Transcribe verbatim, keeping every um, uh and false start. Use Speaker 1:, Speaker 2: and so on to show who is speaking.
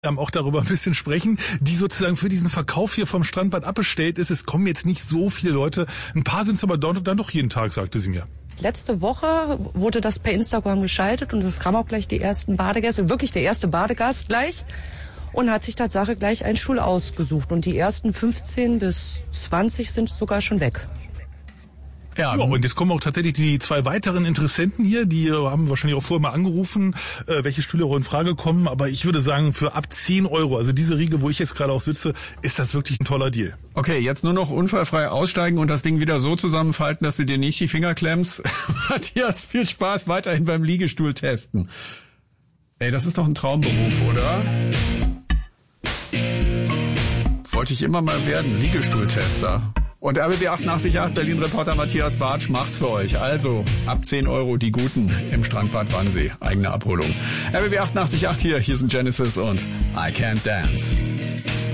Speaker 1: auch darüber ein bisschen sprechen, die sozusagen für diesen Verkauf hier vom Strandbad abbestellt ist. Es kommen jetzt nicht so viele Leute. Ein paar sind es aber dann doch jeden Tag, sagte sie mir.
Speaker 2: Letzte Woche wurde das per Instagram geschaltet und es kam auch gleich die ersten Badegäste, wirklich der erste Badegast gleich, und hat sich Tatsache gleich einen Stuhl ausgesucht. Und die ersten fünfzehn bis zwanzig sind sogar schon weg.
Speaker 1: Ja, ja, und jetzt kommen auch tatsächlich die zwei weiteren Interessenten hier, die haben wahrscheinlich auch vorher mal angerufen, äh, welche Stühle auch in Frage kommen. Aber ich würde sagen, für ab zehn Euro, also diese Riege, wo ich jetzt gerade auch sitze, ist das wirklich ein toller Deal.
Speaker 3: Okay, jetzt nur noch unfallfrei aussteigen und das Ding wieder so zusammenfalten, dass du dir nicht die Finger klemmst. Matthias, viel Spaß weiterhin beim Liegestuhl testen. Ey, das ist doch ein Traumberuf, oder? Wollte ich immer mal werden, Liegestuhltester. Und R B B achtundachtzig Komma acht Berlin-Reporter Matthias Bartsch macht's für euch. Also ab zehn Euro die Guten im Strandbad Wannsee. Eigene Abholung. R B B achtundachtzig Komma acht hier, hier sind Genesis und I Can't Dance.